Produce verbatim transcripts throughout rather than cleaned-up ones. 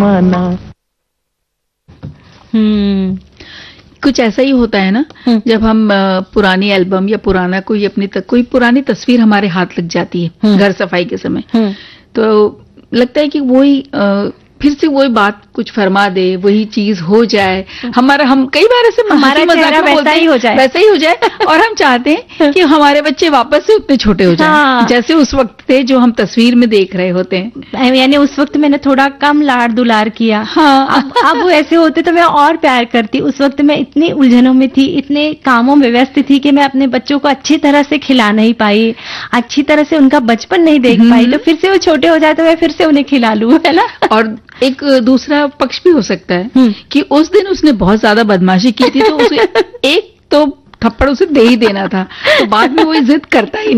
माना। हम्म कुछ ऐसा ही होता है ना, जब हम अ, पुरानी एल्बम या पुराना कोई अपनी तक, कोई पुरानी तस्वीर हमारे हाथ लग जाती है घर सफाई के समय, तो लगता है कि वही अ, फिर से वही बात कुछ फरमा दे, वही चीज हो जाए, हमारा हम कई बार ऐसे हमारा हंसी मजाक चेहरा में बोलते वैसा ही हैं, हो जाए। वैसा ही हो जाए और हम चाहते हैं कि हमारे बच्चे वापस से उतने छोटे हो जाएं, हाँ। जैसे उस वक्त थे जो हम तस्वीर में देख रहे होते हैं। यानी उस वक्त मैंने थोड़ा कम लाड़ दुलार किया, हाँ। अब अब वो ऐसे होते तो मैं और प्यार करती। उस वक्त मैं इतनी उलझनों में थी, इतने कामों में व्यस्त थी कि मैं अपने बच्चों को अच्छी तरह से खिला नहीं पाई, अच्छी तरह से उनका बचपन नहीं देख पाई। तो फिर से वो छोटे हो जाए तो मैं फिर से उन्हें खिला लूं, है ना। और एक दूसरा पक्ष भी हो सकता है कि उस दिन उसने बहुत ज्यादा बदमाशी की थी, तो उसे एक तो थप्पड़ उसे दे ही देना था, तो बाद में वो जिद करता ही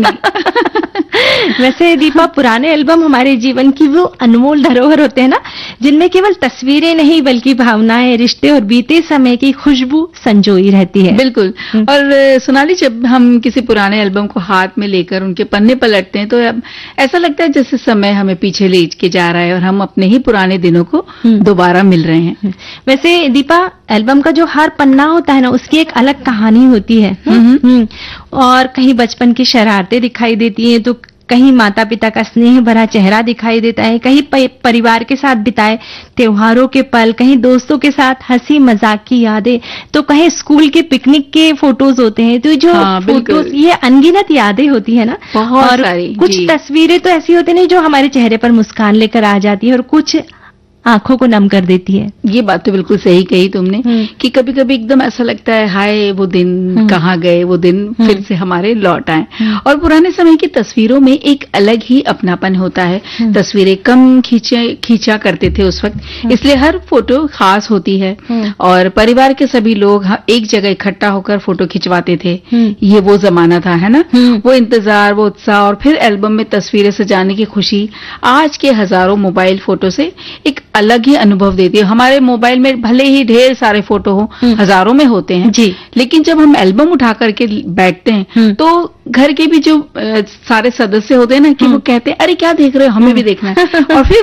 नहीं। वैसे दीपा, पुराने एल्बम हमारे जीवन की वो अनमोल धरोहर होते हैं ना, जिनमें केवल तस्वीरें नहीं बल्कि भावनाएं, रिश्ते और बीते समय की खुशबू संजोई रहती है। बिल्कुल। और अ, सोनाली, जब हम किसी पुराने एल्बम को हाथ में लेकर उनके पन्ने पलटते हैं तो अब ऐसा लगता है जैसे समय हमें पीछे ले के जा रहा है और हम अपने ही पुराने दिनों को दोबारा मिल रहे हैं। वैसे दीपा, एल्बम का जो हर पन्ना होता है ना, उसकी एक अलग कहानी होती है। हम्म और कहीं बचपन की शरारतें दिखाई देती हैं, तो कहीं माता पिता का स्नेह भरा चेहरा दिखाई देता है, कहीं परिवार के साथ बिताए त्योहारों के पल, कहीं दोस्तों के साथ हंसी मजाक की यादें, तो कहीं स्कूल के पिकनिक के फोटोज होते हैं। तो जो हाँ, फोटोज, ये अनगिनत यादें होती है ना। बहुत और सारी, कुछ जी। तस्वीरें तो ऐसी होती नहीं जो हमारे चेहरे पर मुस्कान लेकर आ जाती है, और कुछ आंखों को नम कर देती है। ये बात तो बिल्कुल सही कही तुमने कि कभी कभी एकदम ऐसा लगता है, हाय वो दिन कहाँ गए, वो दिन फिर से हमारे लौट आए। और पुराने समय की तस्वीरों में एक अलग ही अपनापन होता है। तस्वीरें कम खींचे खींचा करते थे उस वक्त, इसलिए हर फोटो खास होती है और परिवार के सभी लोग एक जगह इकट्ठा होकर फोटो खिंचवाते थे। ये वो जमाना था, है ना। वो इंतजार, वो उत्साह और फिर एल्बम में तस्वीरें सजाने की खुशी आज के हजारों मोबाइल फोटो से एक अलग ही अनुभव देती है। हमारे मोबाइल में भले ही ढेर सारे फोटो हो, हजारों में होते हैं जी, लेकिन जब हम एल्बम उठा करके बैठते हैं तो घर के भी जो आ, सारे सदस्य होते हैं ना, कि वो कहते हैं, अरे क्या देख रहे हो, हमें भी देखना है। और फिर